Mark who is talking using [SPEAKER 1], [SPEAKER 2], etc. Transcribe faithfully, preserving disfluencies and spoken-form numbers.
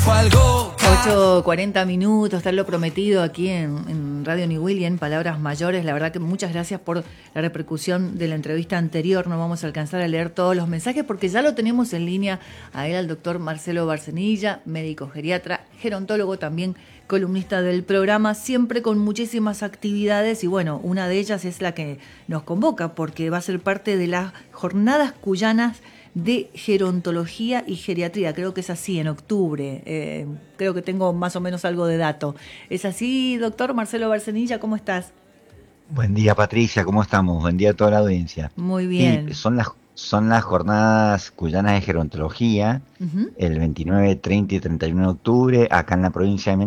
[SPEAKER 1] fue algo.
[SPEAKER 2] ocho cuarenta minutos, está lo prometido aquí en, en Radio New William, Palabras Mayores. La verdad que muchas gracias por la repercusión de la entrevista anterior. No vamos a alcanzar a leer todos los mensajes porque ya lo tenemos en línea a él, al doctor Marcelo Barcenilla, médico geriatra, gerontólogo también, columnista del programa, siempre con muchísimas actividades y bueno, una de ellas es la que nos convoca porque va a ser parte de las jornadas cuyanas de gerontología y geriatría. Creo que es así, en octubre. Eh, creo que tengo más o menos algo de dato. ¿Es así, doctor Marcelo Barcenilla? ¿Cómo estás?
[SPEAKER 3] Buen día, Patricia, ¿cómo estamos? Buen día a toda la audiencia.
[SPEAKER 2] Muy bien.
[SPEAKER 3] Sí, son las, son las jornadas cuyanas de gerontología, uh-huh. el veintinueve, treinta y treinta y uno de octubre, acá en la provincia de Mendoza.